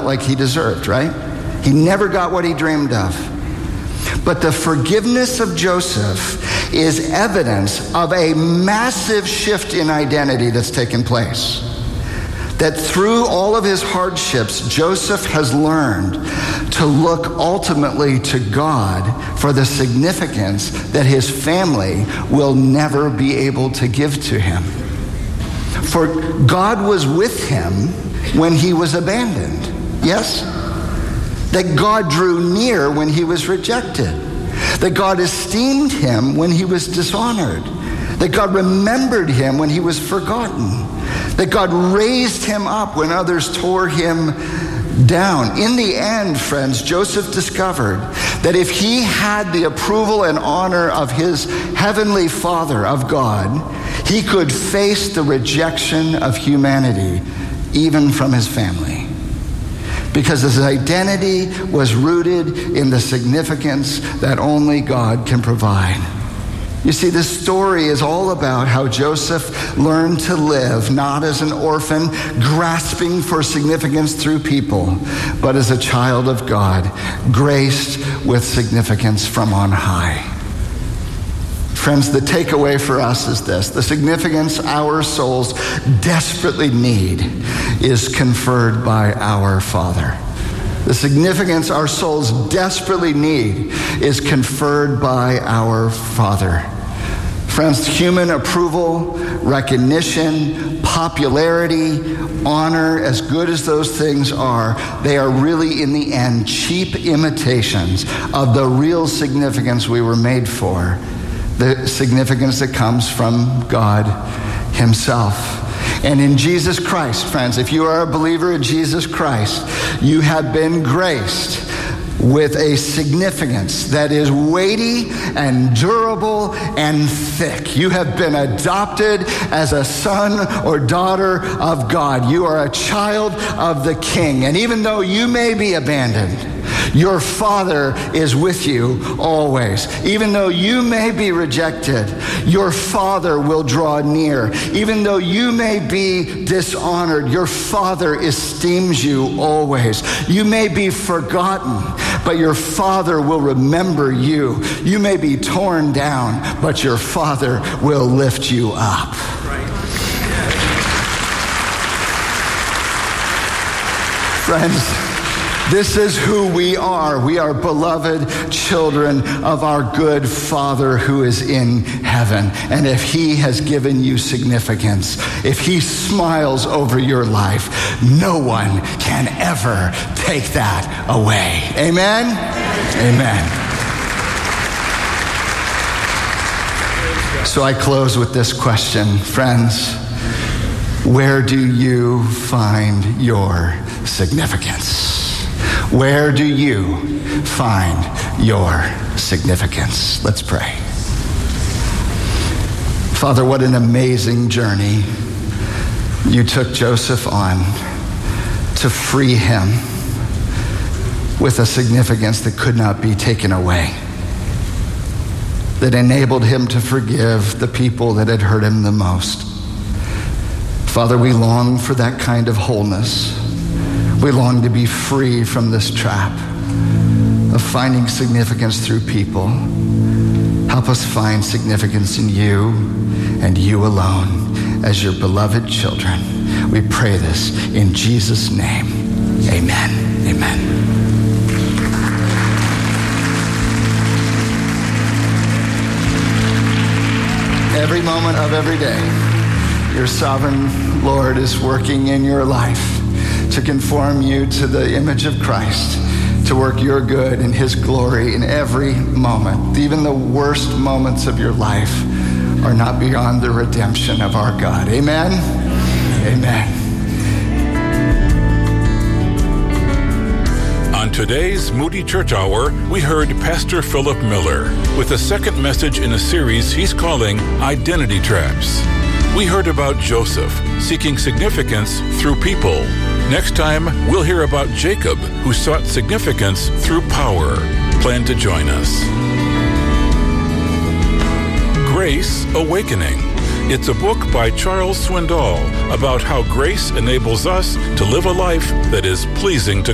like he deserved, right? He never got what he dreamed of. But the forgiveness of Joseph is evidence of a massive shift in identity that's taken place. That through all of his hardships, Joseph has learned to look ultimately to God for the significance that his family will never be able to give to him. For God was with him when he was abandoned. Yes? That God drew near when he was rejected. That God esteemed him when he was dishonored. That God remembered him when he was forgotten. That God raised him up when others tore him down. In the end, friends, Joseph discovered that if he had the approval and honor of his heavenly Father, of God, he could face the rejection of humanity, even from his family. Because his identity was rooted in the significance that only God can provide. You see, this story is all about how Joseph learned to live not as an orphan grasping for significance through people, but as a child of God, graced with significance from on high. Friends, the takeaway for us is this: the significance our souls desperately need is conferred by our Father. The significance our souls desperately need is conferred by our Father. Friends, human approval, recognition, popularity, honor, as good as those things are, they are really, in the end, cheap imitations of the real significance we were made for, the significance that comes from God himself. And in Jesus Christ, friends, if you are a believer in Jesus Christ, you have been graced with a significance that is weighty and durable and thick. You have been adopted as a son or daughter of God. You are a child of the King. And even though you may be abandoned, your Father is with you always. Even though you may be rejected, your Father will draw near. Even though you may be dishonored, your Father esteems you always. You may be forgotten, but your Father will remember you. You may be torn down, but your Father will lift you up. Friends, this is who we are. We are beloved children of our good Father who is in heaven. And if he has given you significance, if he smiles over your life, no one can ever take that away. Amen? Amen. So I close with this question, friends. Where do you find your significance? Where do you find your significance? Let's pray. Father, what an amazing journey you took Joseph on to free him with a significance that could not be taken away, that enabled him to forgive the people that had hurt him the most. Father, we long for that kind of wholeness. We long to be free from this trap of finding significance through people. Help us find significance in you and you alone as your beloved children. We pray this in Jesus' name. Amen. Amen. Every moment of every day, your sovereign Lord is working in your life to conform you to the image of Christ, to work your good and his glory in every moment. Even the worst moments of your life are not beyond the redemption of our God. Amen? Amen. On today's Moody Church Hour, we heard Pastor Philip Miller with the second message in a series he's calling Identity Traps. We heard about Joseph seeking significance through people. Next time, we'll hear about Jacob, who sought significance through power. Plan to join us. Grace Awakening. It's a book by Charles Swindoll about how grace enables us to live a life that is pleasing to